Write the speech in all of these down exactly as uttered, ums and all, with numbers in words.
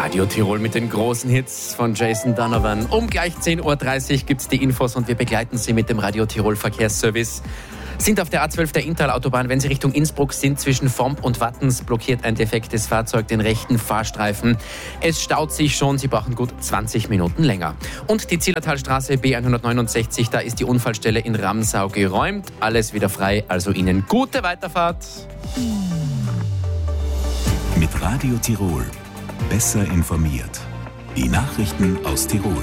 Radio Tirol mit den großen Hits von Jason Donovan. Um gleich zehn Uhr dreißig gibt es die Infos und wir begleiten Sie mit dem Radio Tirol Verkehrsservice. Sind auf der A zwölf der Inntal-Autobahn, wenn Sie Richtung Innsbruck sind, zwischen Vomp und Wattens blockiert ein defektes Fahrzeug den rechten Fahrstreifen. Es staut sich schon, Sie brauchen gut zwanzig Minuten länger. Und die Zillertalstraße B hundertneunundsechzig, da ist die Unfallstelle in Ramsau geräumt. Alles wieder frei, also Ihnen gute Weiterfahrt. Mit Radio Tirol. Besser informiert. Die Nachrichten aus Tirol.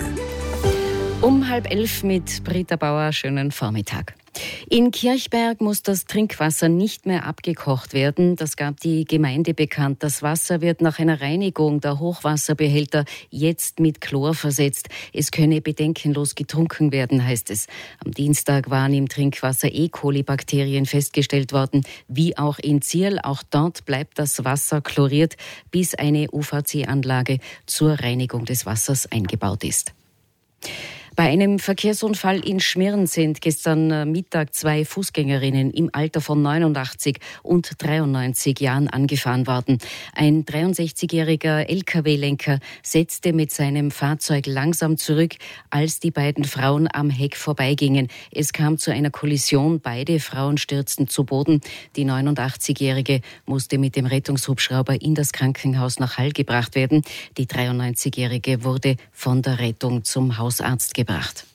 Um halb elf mit Britta Bauer. Schönen Vormittag. In Kirchberg muss das Trinkwasser nicht mehr abgekocht werden. Das gab die Gemeinde bekannt. Das Wasser wird nach einer Reinigung der Hochwasserbehälter jetzt mit Chlor versetzt. Es könne bedenkenlos getrunken werden, heißt es. Am Dienstag waren im Trinkwasser E. coli-Bakterien festgestellt worden, wie auch in Zierl. Auch dort bleibt das Wasser chloriert, bis eine U V C-Anlage zur Reinigung des Wassers eingebaut ist. Bei einem Verkehrsunfall in Schmirn sind gestern Mittag zwei Fußgängerinnen im Alter von neunundachtzig und dreiundneunzig Jahren angefahren worden. Ein dreiundsechzigjähriger L K W-Lenker setzte mit seinem Fahrzeug langsam zurück, als die beiden Frauen am Heck vorbeigingen. Es kam zu einer Kollision. Beide Frauen stürzten zu Boden. Die neunundachtzigjährige musste mit dem Rettungshubschrauber in das Krankenhaus nach Hall gebracht werden. Die dreiundneunzigjährige wurde von der Rettung zum Hausarzt gebracht. gebracht.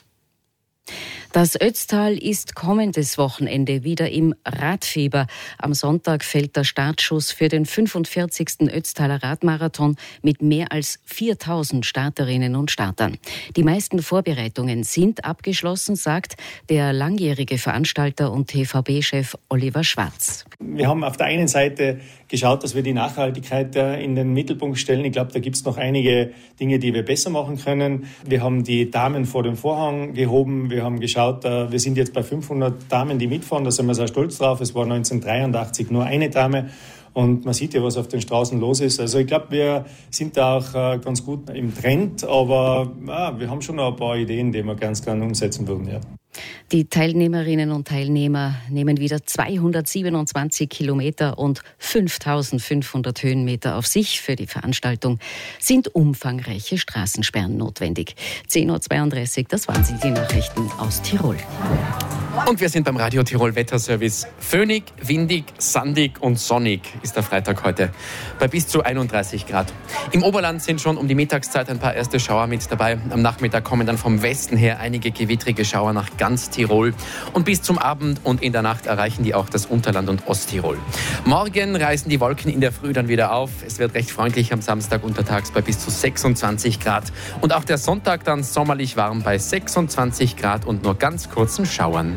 Das Ötztal ist kommendes Wochenende wieder im Radfieber. Am Sonntag fällt der Startschuss für den fünfundvierzigsten Ötztaler Radmarathon mit mehr als viertausend Starterinnen und Startern. Die meisten Vorbereitungen sind abgeschlossen, sagt der langjährige Veranstalter und T V B-Chef Oliver Schwarz. Wir haben auf der einen Seite geschaut, dass wir die Nachhaltigkeit in den Mittelpunkt stellen. Ich glaube, da gibt es noch einige Dinge, die wir besser machen können. Wir haben die Damen vor den Vorhang gehoben. Wir haben geschaut, wir sind jetzt bei fünfhundert Damen, die mitfahren. Da sind wir sehr stolz drauf. Es war neunzehnhundertdreiundachtzig nur eine Dame. Und man sieht ja, was auf den Straßen los ist. Also ich glaube, wir sind da auch ganz gut im Trend. Aber ja, wir haben schon noch ein paar Ideen, die wir ganz gerne umsetzen würden. Ja. Die Teilnehmerinnen und Teilnehmer nehmen wieder zweihundertsiebenundzwanzig Kilometer und fünftausendfünfhundert Höhenmeter auf sich. Für die Veranstaltung sind umfangreiche Straßensperren notwendig. zehn Uhr zweiunddreißig, das waren sie, die Nachrichten aus Tirol. Und wir sind beim Radio Tirol Wetterservice. Föhnig, windig, sandig und sonnig ist der Freitag heute bei bis zu einunddreißig Grad. Im Oberland sind schon um die Mittagszeit ein paar erste Schauer mit dabei. Am Nachmittag kommen dann vom Westen her einige gewittrige Schauer nach ganz Tirol. Und bis zum Abend und in der Nacht erreichen die auch das Unterland und Osttirol. Morgen reißen die Wolken in der Früh dann wieder auf. Es wird recht freundlich am Samstag untertags bei bis zu sechsundzwanzig Grad. Und auch der Sonntag dann sommerlich warm bei sechsundzwanzig Grad und nur ganz kurzen Schauern.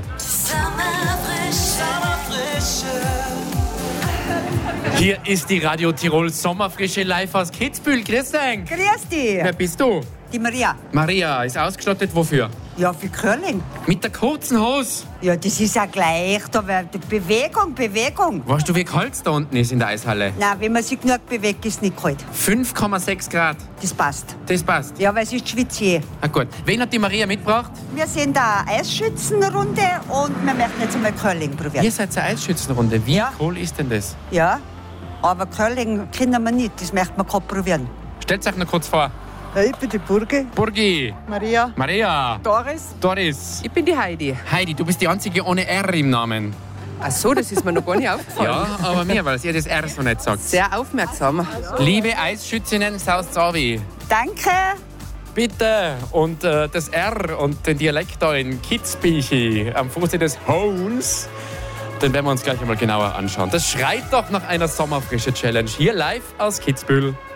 Hier ist die Radio Tirol Sommerfrische live aus Kitzbühel. Grüß dich. Grüß dich. Wer bist du? Die Maria. Maria ist ausgestattet wofür? Ja, für Curling. Mit der kurzen Hose. Ja, das ist ja gleich, aber die Bewegung, Bewegung. Weißt du, wie kalt es da unten ist in der Eishalle? Nein, wenn man sich genug bewegt, ist es nicht kalt. fünf Komma sechs Grad. Das passt. Das passt? Ja, weil es ist schwitzig. Ah, gut. Wen hat die Maria mitgebracht? Wir sind eine Eisschützenrunde und wir möchten jetzt einmal Curling probieren. Ihr seid eine Eisschützenrunde. Wie Ja. cool ist denn das? Ja, aber Curling kennen wir nicht, das möchten wir gerade probieren. Stellt euch noch kurz vor. Ich bin die Burgi. Burgi. Maria. Maria. Doris. Doris. Ich bin die Heidi. Heidi, du bist die einzige ohne R im Namen. Ach so, das ist mir noch gar nicht aufgefallen. Ja, aber mir, weil ihr das R so nicht sagt. Sehr aufmerksam. Liebe Eisschützinnen, saust Savi. Danke. Bitte. Und äh, das R und den Dialekt da in Kitzbühel am Fuße des Hohns, den werden wir uns gleich einmal genauer anschauen. Das schreit doch nach einer Sommerfrische-Challenge hier live aus Kitzbühel.